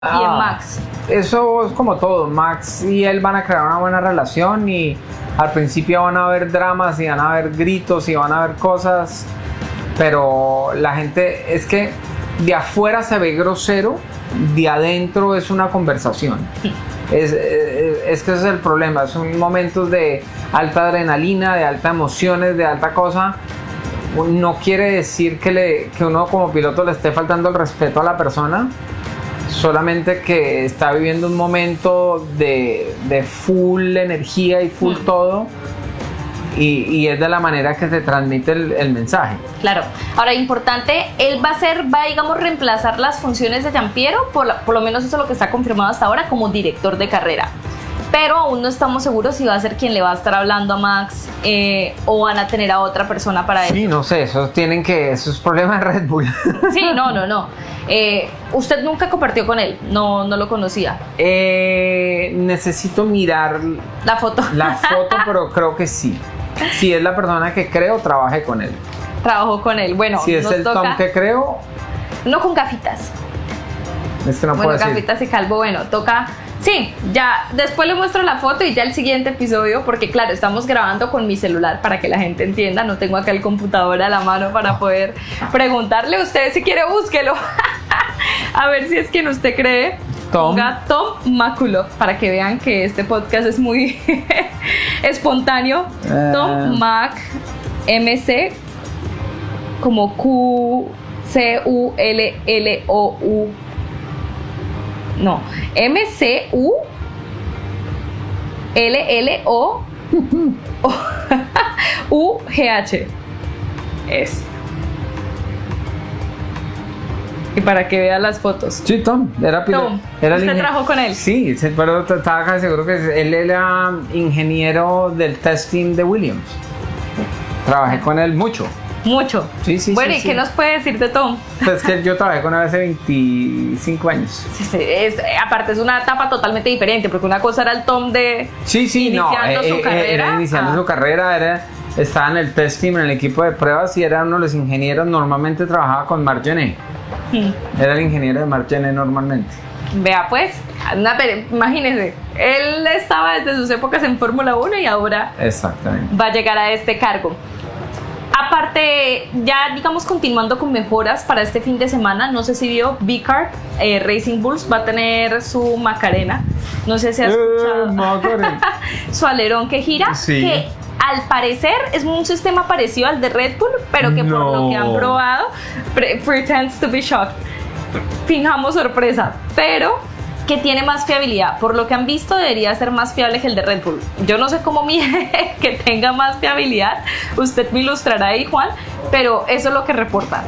y en Max. Eso es como todo. Max y él van a crear una buena relación y al principio van a haber dramas y van a haber gritos y van a haber cosas, pero la gente es que de afuera se ve grosero, de adentro es una conversación. Es que ese es el problema, son momentos de alta adrenalina, de alta emociones, de alta cosa. No quiere decir que uno como piloto le esté faltando el respeto a la persona, solamente que está viviendo un momento de full energía y full todo, y es de la manera que se transmite el mensaje. Claro. Ahora, importante, él va digamos, reemplazar las funciones de Giampiero, por lo menos eso es lo que está confirmado hasta ahora, como director de carrera. Pero aún no estamos seguros si va a ser quien le va a estar hablando a Max o van a tener a otra persona para él. Sí, no sé, eso es problema de Red Bull. Sí, no. ¿Usted nunca compartió con él? No lo conocía. Necesito mirar la foto, pero creo que sí. Si es la persona que creo, trabajé con él. Trabajó con él, bueno. Si es el Tom que creo. No con gafitas. Es que no puedo decir. Gafitas y calvo, bueno, toca. Sí, ya después le muestro la foto y ya el siguiente episodio, porque claro, estamos grabando con mi celular para que la gente entienda, no tengo acá el computador a la mano para poder preguntarle. Usted si quiere búsquelo, a ver si es quien usted cree. Ponga Tom Makulov para que vean que este podcast es muy espontáneo. Tom Mac MC como QCULLOU. No, MCULLOUGH. Es. Y para que vean las fotos. Sí, Tom, era piloto. Tom, ¿usted trabajó con él? Sí, pero estaba casi seguro que él era ingeniero del testing de Williams. Trabajé con él mucho. Mucho. Sí. Bueno, ¿y qué nos puede decir de Tom? Pues que yo trabajé con él hace 25 años. Sí, aparte es una etapa totalmente diferente, porque una cosa era el Tom de iniciando su carrera. Era iniciando su carrera, estaba en el test team, en el equipo de pruebas y era uno de los ingenieros. Normalmente trabajaba con Marc Gené. Era el ingeniero de Marc Gené normalmente. Vea pues, imagínense, él estaba desde sus épocas en Fórmula 1 y ahora exactamente va a llegar a este cargo. Aparte, ya digamos continuando con mejoras para este fin de semana, no sé si vio V-Kart, Racing Bulls va a tener su Macarena, no sé si has escuchado su alerón que gira, sí. Que al parecer es un sistema parecido al de Red Bull, pero que por lo que han probado pretends to be shocked, fijamos sorpresa, pero que tiene más fiabilidad. Por lo que han visto, debería ser más fiable que el de Red Bull. Yo no sé cómo mide que tenga más fiabilidad. Usted me ilustrará ahí, Juan, pero eso es lo que reportan.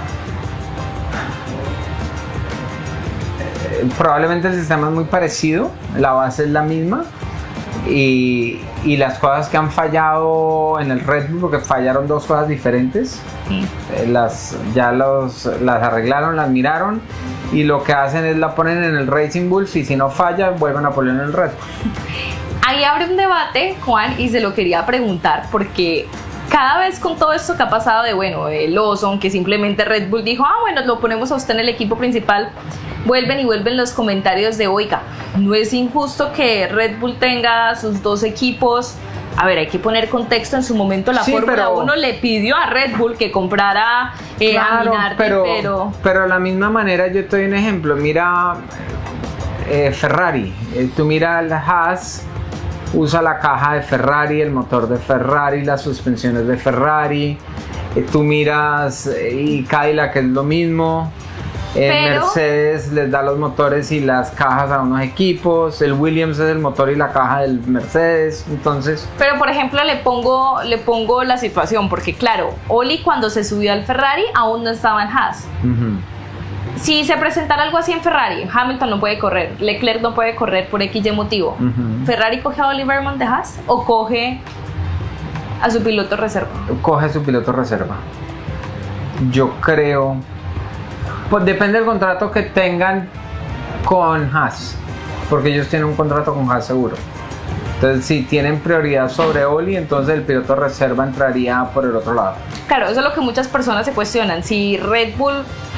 Probablemente el sistema es muy parecido, la base es la misma. Y las cosas que han fallado en el Red Bull, porque fallaron dos cosas diferentes, las arreglaron, las miraron, y lo que hacen es la ponen en el Racing Bulls, y si no falla vuelven a poner en el Red Bull. Ahí abre un debate, Juan, y se lo quería preguntar porque cada vez con todo esto que ha pasado de Lawson, que simplemente Red Bull dijo, bueno, lo ponemos a usted en el equipo principal, vuelven los comentarios de, oiga, no es injusto que Red Bull tenga sus dos equipos. A ver, hay que poner contexto. En su momento la Fórmula 1 le pidió a Red Bull que comprara a Minardi, pero de la misma manera yo te doy un ejemplo. Mira Ferrari, tú mira el Haas, usa la caja de Ferrari, el motor de Ferrari, las suspensiones de Ferrari. Tú miras y Cadillac es lo mismo. Mercedes les da los motores y las cajas a unos equipos. El Williams es el motor y la caja del Mercedes. Entonces, pero por ejemplo le pongo la situación, porque claro, Oli cuando se subió al Ferrari aún no estaba en Haas. Si se presentara algo así en Ferrari, Hamilton no puede correr, Leclerc no puede correr por XY motivo. ¿Ferrari coge a Oliver Vermont de Haas o coge a su piloto reserva? Coge a su piloto reserva. Yo creo, pues depende del contrato que tengan con Haas, porque ellos tienen un contrato con Haas seguro. Entonces, si tienen prioridad sobre Oli, entonces el piloto reserva entraría por el otro lado. Claro, eso es lo que muchas personas se cuestionan. Si Red Bull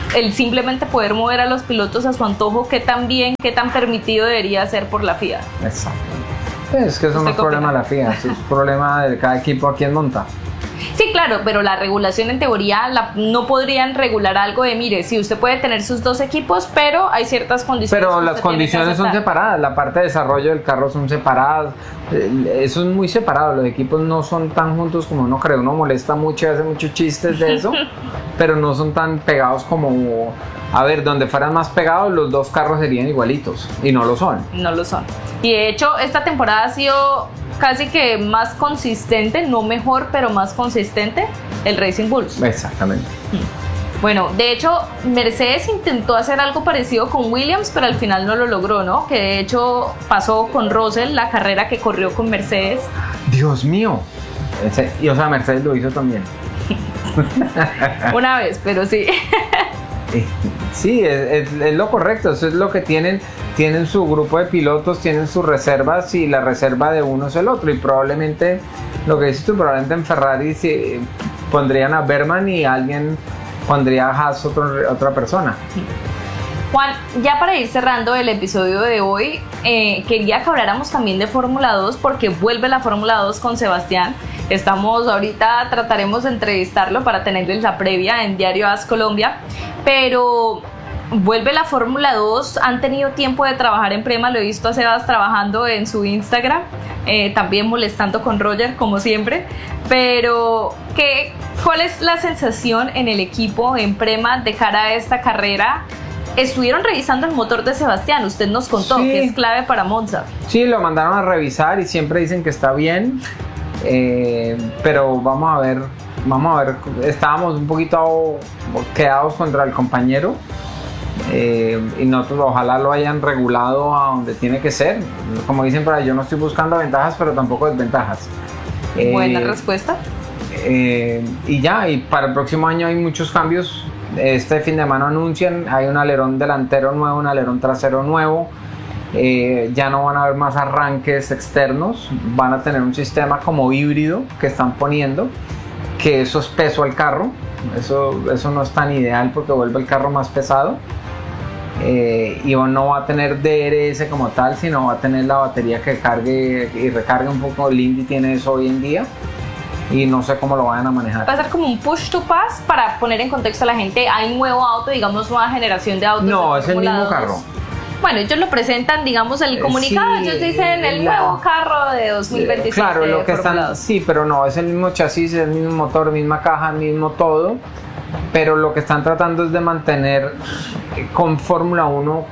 el simplemente poder mover a los pilotos a su antojo, qué tan bien, qué tan permitido debería ser por la FIA. Exacto. Es que eso no es problema de la FIA, eso es problema de cada equipo a quien monta. Sí, claro, pero la regulación en teoría no podrían regular algo de, mire, sí, usted puede tener sus dos equipos, pero hay ciertas condiciones. Pero las condiciones son separadas, la parte de desarrollo del carro son separadas, eso es muy separado, los equipos no son tan juntos como uno cree, uno molesta mucho y hace muchos chistes de eso, pero no son tan pegados como, a ver, donde fueran más pegados los dos carros serían igualitos, y no lo son. No lo son. Y de hecho, esta temporada ha sido casi que más consistente, no mejor, pero más consistente, el Racing Bulls. Exactamente. Bueno, de hecho, Mercedes intentó hacer algo parecido con Williams, pero al final no lo logró, ¿no? Que de hecho pasó con Russell, la carrera que corrió con Mercedes. Dios mío. Y o sea, Mercedes lo hizo también. Una vez, pero sí. Sí, es lo correcto, eso es lo que tienen su grupo de pilotos, tienen sus reservas y la reserva de uno es el otro, y probablemente, lo que dices tú, probablemente en Ferrari pondrían a Berman y alguien pondría a Haas otra persona. Juan, ya para ir cerrando el episodio de hoy, quería que habláramos también de Fórmula 2 porque vuelve la Fórmula 2 con Sebastián. Trataremos de entrevistarlo para tenerles la previa en Diario AS Colombia, pero vuelve la Fórmula 2, han tenido tiempo de trabajar en Prema, lo he visto a Sebas trabajando en su Instagram, también molestando con Roger como siempre, pero ¿cuál es la sensación en el equipo en Prema de cara a esta carrera? Estuvieron revisando el motor de Sebastián, usted nos contó que es clave para Monza. Sí, lo mandaron a revisar y siempre dicen que está bien, pero vamos a ver, estábamos un poquito quedados contra el compañero, y nosotros ojalá lo hayan regulado a donde tiene que ser. Como dicen por ahí, yo no estoy buscando ventajas, pero tampoco desventajas. Buena respuesta. Y para el próximo año hay muchos cambios. Este fin de semana anuncian, hay un alerón delantero nuevo, un alerón trasero nuevo, ya no van a haber más arranques externos, van a tener un sistema como híbrido que están poniendo, que eso es peso al carro, eso no es tan ideal porque vuelve el carro más pesado, y no va a tener DRS como tal, sino va a tener la batería que cargue y recargue un poco. El Indy tiene eso hoy en día, y no sé cómo lo vayan a manejar. Va a ser como un push to pass para poner en contexto a la gente. Hay un nuevo auto, digamos, nueva generación de autos. No, es el mismo carro. Bueno, ellos lo presentan, digamos, el comunicado, ellos dicen el nuevo carro de 2026. Claro, lo que están, sí, pero no, es el mismo chasis, el mismo motor, misma caja, mismo todo, pero lo que están tratando es de mantener con Fórmula 1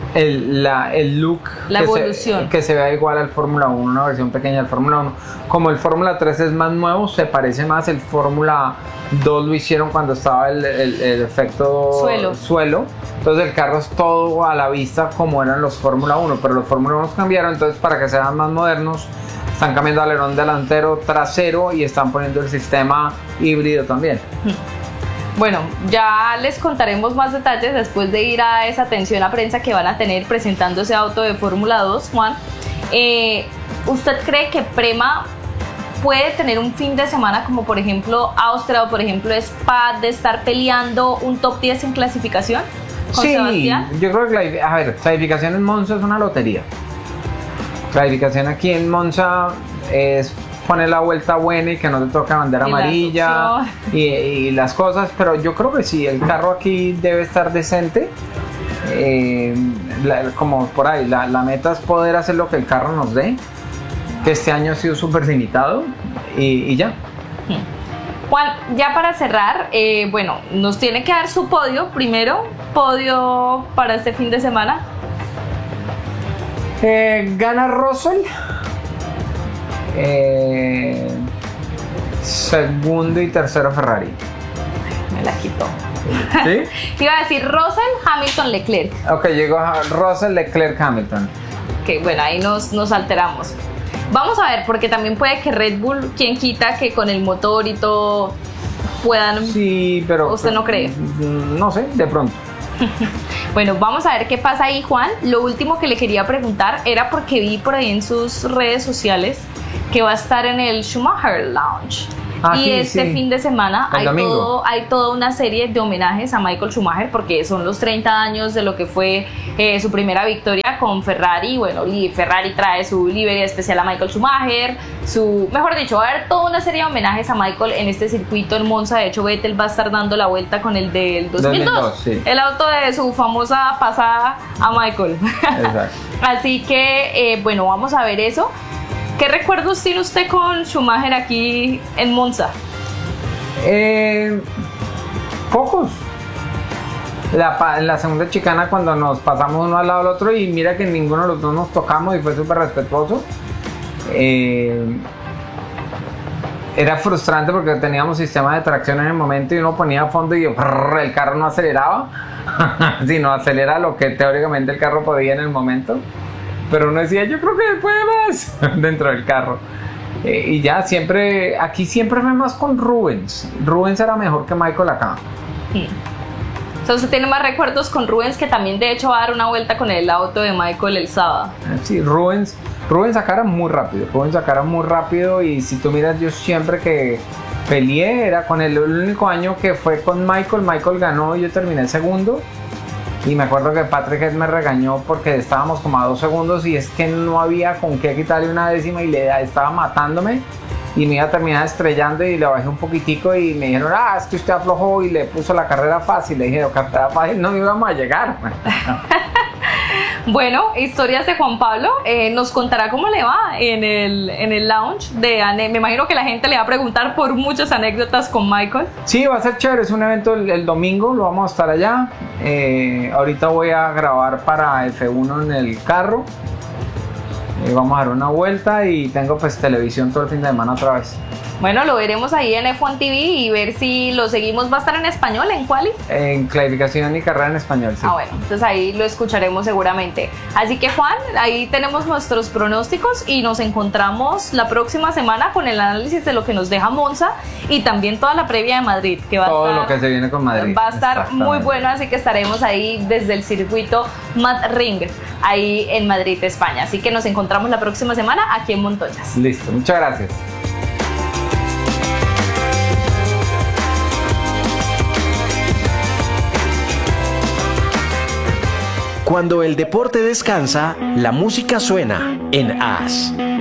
el look, la evolución, que se vea igual al Fórmula 1, una versión pequeña del Fórmula 1. Como el Fórmula 3 es más nuevo, se parece más. El Fórmula 2 lo hicieron cuando estaba el efecto suelo. Entonces el carro es todo a la vista como eran los Fórmula 1, pero los Fórmula 1 cambiaron, entonces para que sean más modernos están cambiando alerón delantero, trasero, y están poniendo el sistema híbrido también. Bueno, ya les contaremos más detalles después de ir a esa atención a prensa que van a tener presentando ese auto de Fórmula 2, Juan. ¿Usted cree que Prema puede tener un fin de semana como por ejemplo Austria o por ejemplo Spa, de estar peleando un top 10 en clasificación con Sebastián? Yo creo que clasificación en Monza es una lotería. Clasificación aquí en Monza es poner la vuelta buena y que no te toque bandera amarilla y las cosas, pero yo creo que sí, el carro aquí debe estar decente, como por ahí, la meta es poder hacer lo que el carro nos dé, que este año ha sido súper limitado, y ya. Juan, ya para cerrar, bueno, nos tiene que dar su podio primero, podio para este fin de semana. Gana Russell. Segundo y tercero Ferrari. Me la quitó. ¿Sí? Iba a decir Russell, Hamilton, Leclerc. Ok, llegó Russell, Leclerc, Hamilton. Ok, bueno, ahí nos alteramos. Vamos a ver, porque también puede que Red Bull, quien quita que con el motor y todo puedan... Sí, pero... ¿Usted no cree? No sé, de pronto. Bueno, vamos a ver qué pasa ahí, Juan. Lo último que le quería preguntar era porque vi por ahí en sus redes sociales que va a estar en el Schumacher Lounge. Y este fin de semana hay toda una serie de homenajes a Michael Schumacher porque son los 30 años de lo que fue su primera victoria con Ferrari. Bueno, Ferrari trae su livery especial a Michael Schumacher, mejor dicho, va a haber toda una serie de homenajes a Michael en este circuito en Monza. De hecho, Vettel va a estar dando la vuelta con el del 2002, sí. El auto de su famosa pasada a Michael. Exacto. Así que, bueno, vamos a ver eso. ¿Qué recuerdos tiene usted con Schumacher aquí en Monza? Pocos. La segunda chicana, cuando nos pasamos uno al lado del otro y mira que ninguno de los dos nos tocamos y fue súper respetuoso. Era frustrante porque teníamos sistema de tracción en el momento y uno ponía a fondo y el carro no aceleraba, sino acelera lo que teóricamente el carro podía en el momento. Pero uno decía, yo creo que puede más dentro del carro. Y ya aquí siempre fue más con Rubens. Rubens era mejor que Michael acá. Sí. Entonces tiene más recuerdos con Rubens, que también de hecho va a dar una vuelta con el auto de Michael el sábado. Sí, Rubens acá era muy rápido. Y si tú miras, yo siempre que peleé era con él. El único año que fue con Michael ganó y yo terminé segundo. Y me acuerdo que Patrick Head me regañó porque estábamos como a 2 segundos y es que no había con qué quitarle una décima y estaba matándome y me iba a terminar estrellando y le bajé un poquitico y me dijeron, es que usted aflojó y le puso la carrera fácil. Le dije, carrera fácil no íbamos a llegar. Bueno, historias de Juan Pablo. Nos contará cómo le va en el lounge me imagino que la gente le va a preguntar por muchas anécdotas con Michael. Sí, va a ser chévere. Es un evento el domingo, lo vamos a estar allá. Ahorita voy a grabar para F1 en el carro. Vamos a dar una vuelta y tengo pues televisión todo el fin de semana otra vez. Bueno, lo veremos ahí en F1 TV y ver si lo seguimos. ¿Va a estar en español, en quali? En clasificación y carrera en español, sí. Bueno, entonces ahí lo escucharemos seguramente. Así que, Juan, ahí tenemos nuestros pronósticos y nos encontramos la próxima semana con el análisis de lo que nos deja Monza y también toda la previa de Madrid, que va todo lo que se viene con Madrid. Va a estar muy bueno, así que estaremos ahí desde el circuito Mad Ring, ahí en Madrid, España. Así que nos encontramos la próxima semana aquí en Montoñas. Listo, muchas gracias. Cuando el deporte descansa, la música suena en AS.